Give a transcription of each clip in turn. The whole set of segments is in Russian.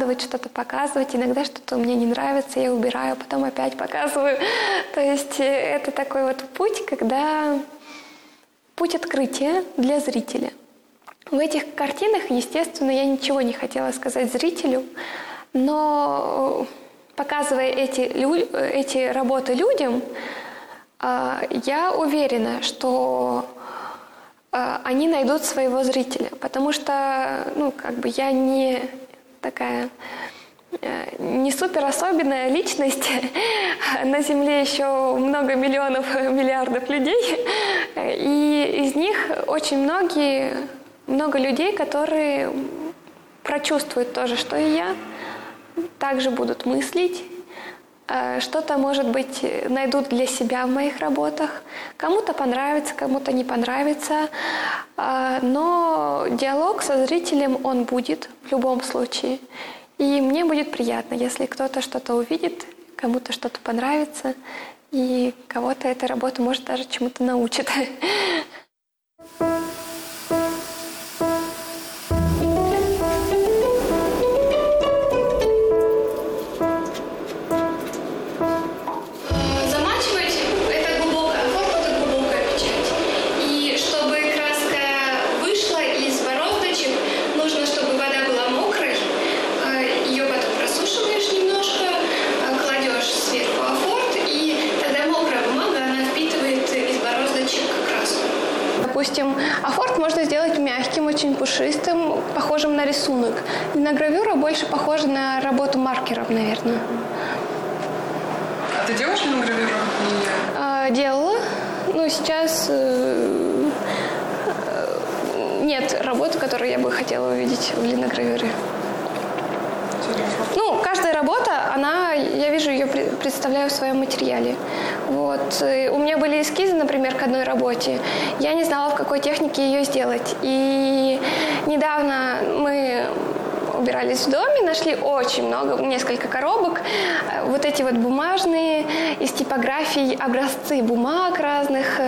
показывать, иногда что-то мне не нравится, я убираю, потом опять показываю. То есть это такой вот путь, путь открытия для зрителя. В этих картинах, естественно, я ничего не хотела сказать зрителю, но показывая эти работы людям, я уверена, что они найдут своего зрителя, потому что, я не такая, не супер особенная личность, на Земле еще много миллиардов людей, и из них очень много людей, которые прочувствуют то же, что и я, также будут мыслить, что-то, может быть, найдут для себя в моих работах. Кому-то понравится, кому-то не понравится. Но диалог со зрителем, он будет в любом случае. И мне будет приятно, если кто-то что-то увидит, кому-то что-то понравится, и кого-то эта работа, может, даже чему-то научит. Допустим, афорт можно сделать мягким, очень пушистым, похожим на рисунок. Линогравюра больше похожа на работу маркером, наверное. А ты делаешь линогравюру? Делала. Сейчас нет работы, которую я бы хотела увидеть в линогравюре. Каждая работа, я вижу ее, представляю в своем материале. У меня были эскизы, например, к одной работе. Я не знала, в какой технике ее сделать. И недавно мы убирались в доме, нашли очень много, несколько коробок. Вот эти вот бумажные, из типографий образцы бумаг разных,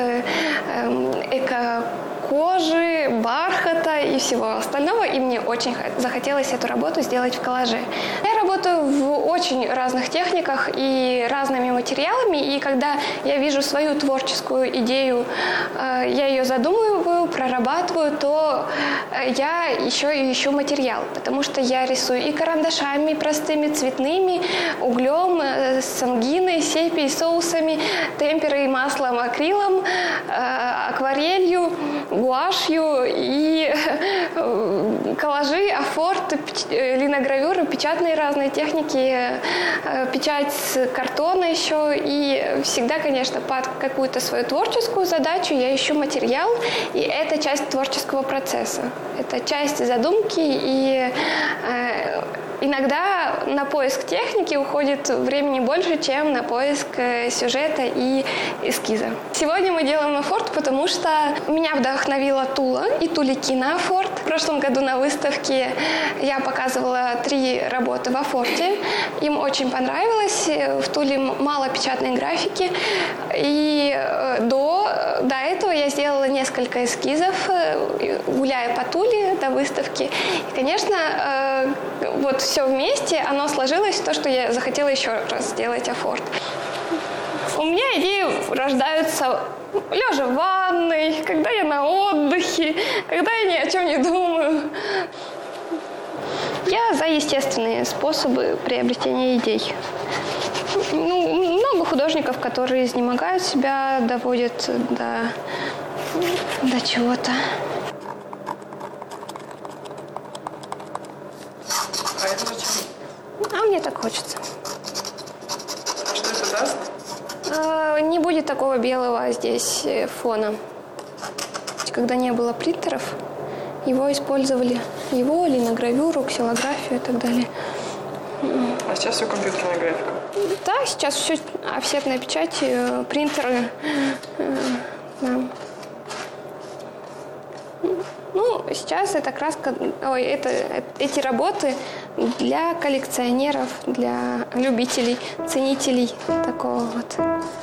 эко-кожи, бархата и всего остального. И мне очень захотелось эту работу сделать в коллаже. Я работаю в очень разных техниках и разными материалами. И когда я вижу свою творческую идею, я ее задумываю, прорабатываю, то я еще и ищу материал. Потому что я рисую и карандашами простыми, цветными, углем, сангиной, сепией, соусами, темперой, маслом, акрилом, акварелью, гуашью и коллажи, афорт, линогравюры, печатные разные техники, печать с картона еще. И всегда, конечно, под какую-то свою творческую задачу я ищу материал, и это часть творческого процесса. Это часть задумки, и иногда на поиск техники уходит времени больше, чем на поиск сюжета и эскиза. Сегодня мы делаем афорт, потому что меня вдохновила Тула и тулики на афорт. В прошлом году на выставке я показывала 3 работы в афорте. Им очень понравилось. В Туле мало печатной графики. И до этого я сделала несколько эскизов, гуляя по Туле до выставки. И, конечно, все вместе, оно сложилось в то, что я захотела еще раз сделать афорт. У меня идеи рождаются лежа в ванной, когда я на отдыхе, когда я ни о чем не думаю. Я за естественные способы приобретения идей. Много художников, которые изнемогают себя, доводят до чего-то. А это зачем? А мне так хочется. А что это даст? Не будет такого белого здесь фона. Когда не было принтеров, его использовали. Его, линогравюру, ксилографию и так далее. А сейчас все компьютерная графика? Да, сейчас все офсетная печать, принтеры. Да. Сейчас эта краска, эти работы для коллекционеров, для любителей, ценителей такого вот.